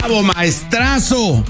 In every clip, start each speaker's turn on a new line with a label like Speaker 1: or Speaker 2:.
Speaker 1: Bravo, maestrazo.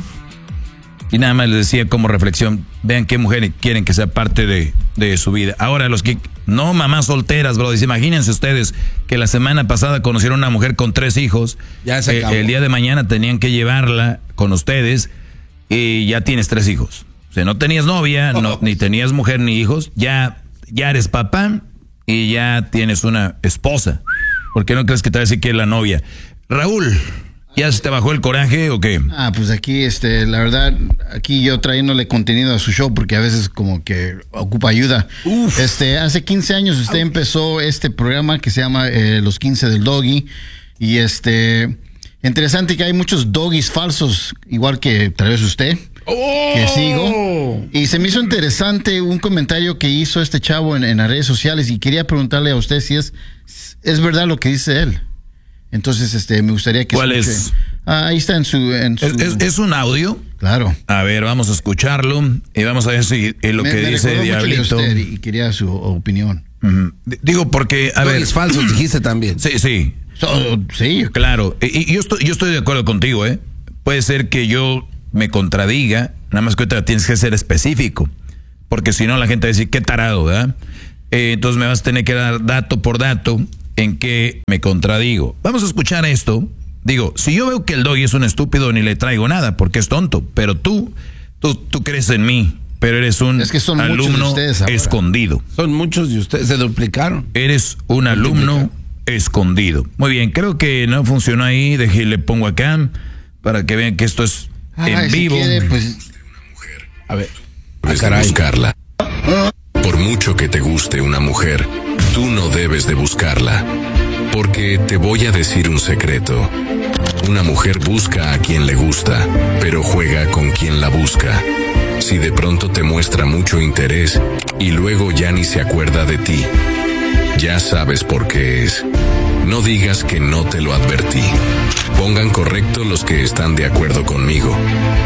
Speaker 2: Y nada más les decía como reflexión, vean qué mujeres quieren que sea parte de su vida. Ahora, los que no mamás solteras, bro, imagínense ustedes que la semana pasada conocieron a una mujer con 3 hijos.
Speaker 1: Ya se acabó.
Speaker 2: El día de mañana tenían que llevarla con ustedes y ya tienes 3 hijos. O sea, no tenías novia, ni tenías mujer ni hijos, ya eres papá y ya tienes una esposa. ¿Por qué no crees que te va a decir que es la novia? Raúl, ¿ya se te bajó el coraje o qué?
Speaker 3: Pues aquí, la verdad, aquí yo trayéndole contenido a su show porque a veces como que ocupa ayuda.
Speaker 1: Uf.
Speaker 3: Hace 15 años usted empezó este programa que se llama Los 15 del Doggy y interesante que hay muchos doggies falsos, igual que tal vez usted. Que sigo. Y se me hizo interesante un comentario que hizo este chavo en las redes sociales y quería preguntarle a usted si es verdad lo que dice él. Entonces, me gustaría que...
Speaker 2: ¿Cuál es?
Speaker 3: Ahí está en su...
Speaker 2: ¿Es un audio?
Speaker 3: Claro.
Speaker 2: A ver, vamos a escucharlo y vamos a ver si lo que dice Diablito.
Speaker 3: Y quería su opinión.
Speaker 2: Digo porque, a ver...
Speaker 1: Es falso, dijiste también.
Speaker 2: Sí.
Speaker 3: Sí.
Speaker 2: Claro. Y yo estoy de acuerdo contigo, ¿eh? Puede ser que yo me contradiga, nada más que ahorita tienes que ser específico, porque si no la gente va a decir, qué tarado, ¿verdad? Entonces me vas a tener que dar dato por dato en que me contradigo. Vamos a escuchar esto. Digo, si yo veo que el doggy es un estúpido, ni le traigo nada, porque es tonto, pero tú crees en mí, pero eres un alumno escondido.
Speaker 1: Son muchos de ustedes, se duplicaron.
Speaker 2: Eres un alumno escondido. Muy bien, creo que no funcionó ahí, le pongo acá, para que vean que esto es en vivo.
Speaker 3: Si quiere, pues...
Speaker 1: A ver.
Speaker 4: Debes de buscarla. Por mucho que te guste una mujer, tú no debes de buscarla. Porque te voy a decir un secreto. Una mujer busca a quien le gusta, pero juega con quien la busca. Si de pronto te muestra mucho interés y luego ya ni se acuerda de ti, ya sabes por qué es. No digas que no te lo advertí. Pongan correcto los que están de acuerdo conmigo.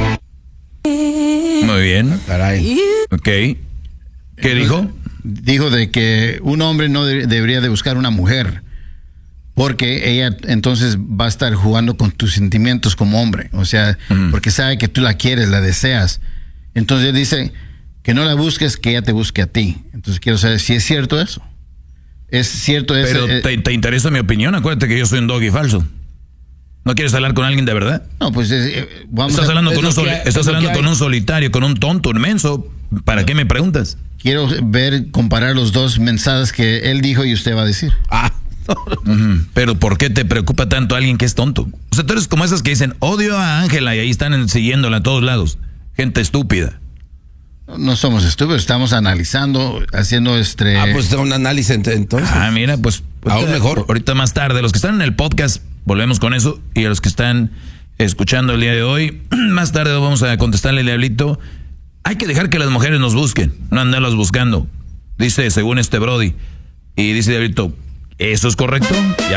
Speaker 2: Muy bien.
Speaker 1: Caray.
Speaker 2: Ok. ¿Qué dijo?
Speaker 3: Dijo de que un hombre no debería de buscar una mujer, porque ella entonces va a estar jugando con tus sentimientos como hombre. O sea, porque sabe que tú la quieres, la deseas. Entonces dice que no la busques, que ella te busque a ti. Entonces quiero saber si es cierto eso. ¿Es cierto eso?
Speaker 2: Pero ¿te interesa mi opinión? Acuérdate que yo soy un doggy falso. ¿No quieres hablar con alguien de verdad?
Speaker 3: No, pues
Speaker 2: estás hablando con un solitario, con un tonto, un menso. ¿Para qué me preguntas?
Speaker 3: Quiero comparar los dos mensajes que él dijo y usted va a decir.
Speaker 2: Pero ¿por qué te preocupa tanto alguien que es tonto? O sea, tú eres como esas que dicen, odio a Ángela y ahí están siguiéndola a todos lados. Gente estúpida.
Speaker 3: No somos estúpidos, estamos analizando, haciendo
Speaker 1: pues un análisis entonces.
Speaker 2: Mira, pues
Speaker 1: aún mejor.
Speaker 2: Ahorita más tarde, los que están en el podcast, volvemos con eso, y a los que están escuchando el día de hoy, más tarde vamos a contestarle al Diablito. Hay que dejar que las mujeres nos busquen, no andarlas buscando. Dice, según Brody. Y dice Diablito, ¿eso es correcto? Ya